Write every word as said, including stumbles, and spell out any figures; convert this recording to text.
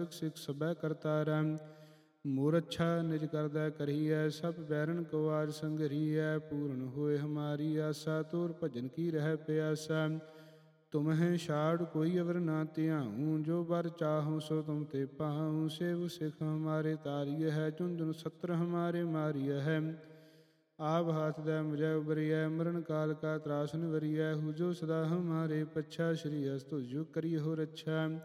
ਸਿਖ ਸਭੈ ਕਰਤਾਰੈ। ਮੋਰ ਅੱਛਾ ਨਿਜ ਕਰਦਾ ਕਰੀਐ, ਸਭ ਬੈਰਨ ਕੋ ਆਜ ਸੰਗਰੀਐ। ਪੂਰਨ ਹੋਏ ਹਮਾਰੀ ਆਸਾ, ਤੋਰ ਭਜਨ ਕੀ ਰਹਿ ਪਿਆਸਾ। ਤੁਮਹਿ ਛਾੜ ਕੋਈ ਅਵਰ ਨਾ ਧਿਆਊ, ਜੋ ਬਰ ਚਾਹਉ ਸੋ ਤੁਮ ਤੇ ਪਾਉ। ਸੇਵ ਸਿਖ ਹਮਾਰੇ ਤਾਰੀਐ ਹੈ, ਜੁਨ ਜੁਨ ਸਤਰ ਹਮਾਰੇ ਮਾਰੀਐ ਹੈ। ਆਪ ਹਾਥ ਦੈ ਮੁਝੈ ਉਬਰਿਐ, ਮਰਨ ਕਾਲ ਕਾ ਤਰਾਸ ਨਿਵਰਿਐ। ਹੁਜੋ ਸਦਾ ਹਮਾਰੇ ਪੱਛਾ, ਸ਼੍ਰੀ ਹਰਿ ਤੁਜ ਕਰਿਓ ਰੱਛਾ।